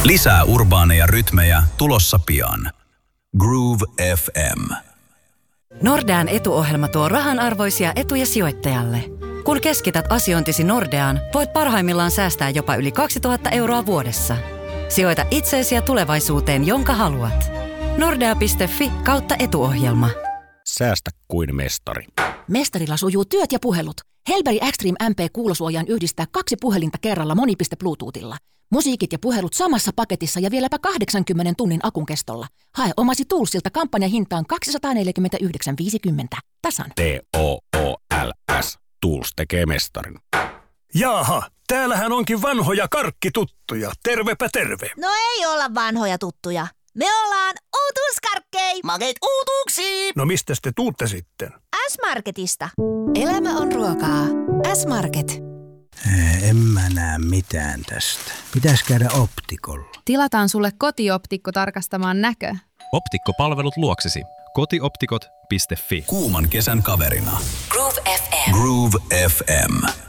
Lisää urbaaneja rytmejä tulossa pian. Groove FM. Nordean etuohjelma tuo rahanarvoisia etuja sijoittajalle. Kun keskität asiointisi Nordeaan, voit parhaimmillaan säästää jopa yli 2000 euroa vuodessa. Sijoita itseesi ja tulevaisuuteen, jonka haluat. Nordea.fi/etuohjelma. Säästä kuin mestari. Mestarilla sujuu työt ja puhelut. Helberi Extreme MP-kuulosuojaan yhdistää 2 puhelinta kerralla monipiste Bluetoothilla. Musiikit ja puhelut samassa paketissa ja vieläpä 80 tunnin akun kestolla. Hae omasi Toolsilta kampanjahintaan 249,50. Tasan. TOOLS. Tools tekee mestarin. Jaaha, täällähän onkin vanhoja karkkituttuja. Tervepä terve. No ei olla vanhoja tuttuja. Me ollaan uutuuskarkkei. Makeet uutuuksiin. No mistäs te tuutte sitten? S-Marketista. Elämä on ruokaa. S-Market. En mä näe mitään tästä. Pitäis käydä optikolla. Tilataan sulle kotioptikko tarkastamaan näkö. Optikkopalvelut luoksesi. Kotioptikot.fi. Kuuman kesän kaverina. Groove FM. Groove FM.